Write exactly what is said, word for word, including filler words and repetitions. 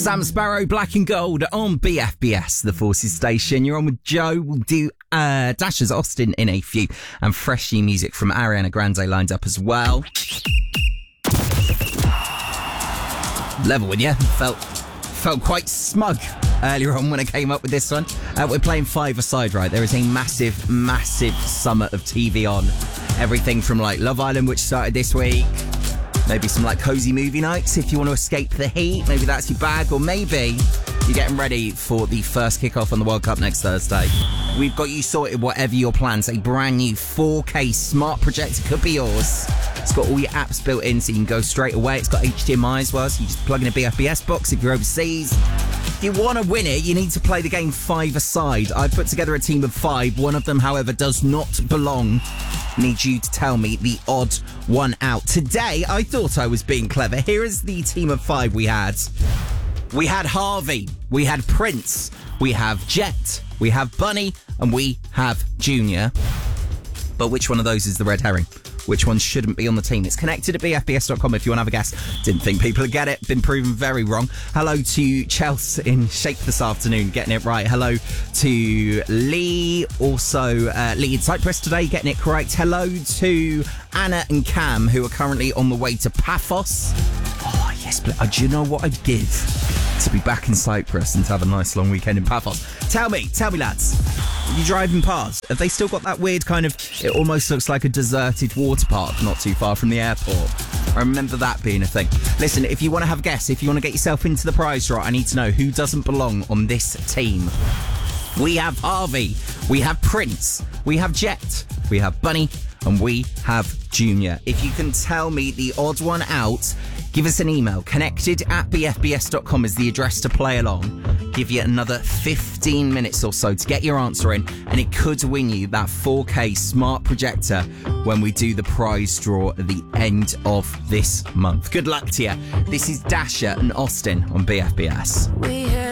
Sam Sparrow, Black and Gold on B F B S, the Forces Station. You're on with Joe. We'll do uh, Dasher's Austin in a few, and fresh new music from Ariana Grande lined up as well. Level with you. Felt felt quite smug earlier on when I came up with this one. Uh, we're playing five-a-side, right? There is a massive, massive summer of T V on. Everything from like Love Island, which started this week. Maybe some like cozy movie nights if you want to escape the heat. Maybe that's your bag, or maybe you're getting ready for the first kickoff on the World Cup next Thursday. We've got you sorted, whatever your plans. A brand new four K smart projector could be yours. It's got all your apps built in so you can go straight away. It's got H D M I as well, so you just plug in a B F B S box if you're overseas. If you want to win it, you need to play the game five-a-side. I've put together a team of five. One of them, however, does not belong. I need you to tell me the odd one out. Today, I thought I was being clever. Here is the team of five we had. We had Harvey, we had Prince, we have Jet, we have Bunny, and we have Junior. But which one of those is the red herring? Which one shouldn't be on the team? It's connected at b f b s dot com if you want to have a guess. Didn't think people would get it. Been proven very wrong. Hello to Chelsea in Shape this afternoon, getting it right. Hello to Lee, also uh, Lee in Cyprus today, getting it correct. Hello to Anna and Cam, who are currently on the way to Paphos. Oh, yes, but uh, do you know what I'd give to be back in Cyprus and to have a nice long weekend in Paphos? Tell me, tell me, lads. You driving past? Have they still got that weird kind of, it almost looks like a deserted water park not too far from the airport? I remember that being a thing. Listen, if you want to have a guess, if you want to get yourself into the prize draw, I need to know who doesn't belong on this team. We have Harvey, we have Prince, we have Jet, we have Bunny, and we have Junior. If you can tell me the odd one out, give us an email. Connected at b f b s dot com is the address to play along. Give you another fifteen minutes or so to get your answer in, and it could win you that four K smart projector when we do the prize draw at the end of this month. Good luck to you. This is Dasher and Austin on B F B S. We